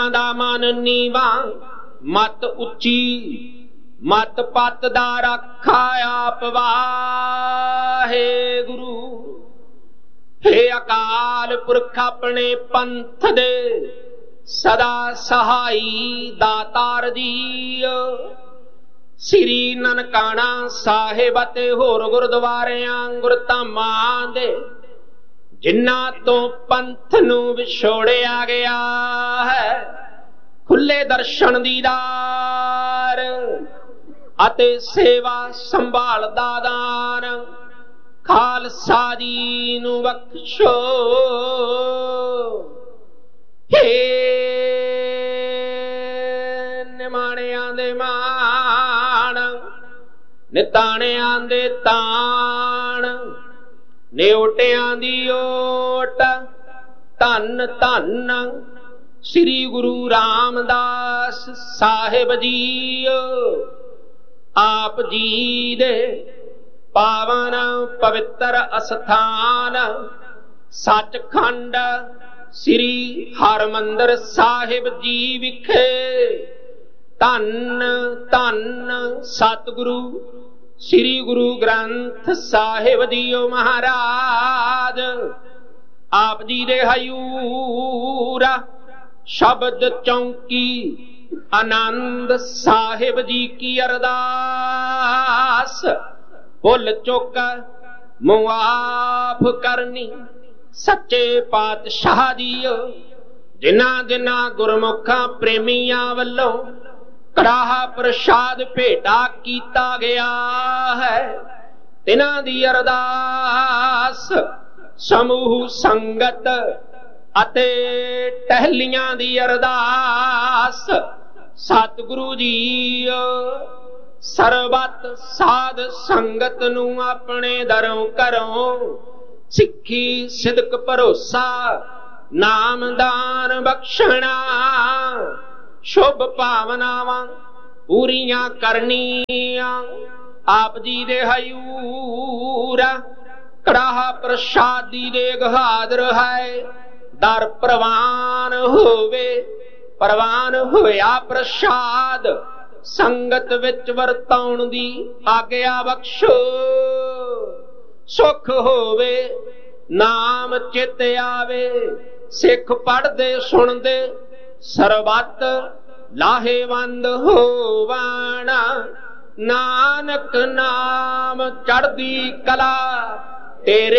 दा मन नीवा मत उच्ची मत पत दा रखा आप वाहे गुरु। हे अकाल पुरख अपने पंथ दे सदा सहाई दातार जी। श्री ननकाना साहिब ते होर गुरुद्वारियां गुरधामां दे जिन्हां तो पंथ नूं विछोड़िया गया है, खुले दर्शन दीदार अते सेवा संभाल दा दान खालसा जी नूं बख्शो। हे निमाणियां दे मान निताणियां दे ताण नेवटियां दी ओट धन धन श्री गुरु रामदास साहिब जी। आप जी दे पावन पवित्र अस्थान सचखंड श्री हरमंदिर साहिब जी विखे धन धन सतगुरु श्री गुरु ग्रंथ साहिब जीओ महाराज। आप जी दे हयूरा शब्द चौंकी आनंद साहिब जी की अरदास भुल चुक मुआफ करनी सच्चे पातशाह जीओ। जिन्हां जिन्हां गुरमुखां प्रेमियां वल्लों कड़ाह प्रसाद भेटा कीता गया है, तिन्हां दी अरदास समूह संगत अते टहलियां दी अरदास सतगुरु जी। सरबत साध संगत नूं अपने दरों घरों सिक्खी सिदक भरोसा नामदान बख्शना शुभ भावनावां पूरियां करनियां। आप जी दे हयूरा कड़ाह प्रसादी दे गहादर है, दर प्रवान होवे प्रवान होया प्रसाद संगत विच वरताउण दी आग्या बख्शो। सुख होवे नाम चित आवे सिख पढ़दे सुनदे सरबत लाहेवंद होवाना। नानक नाम चढ़दी कला तेरे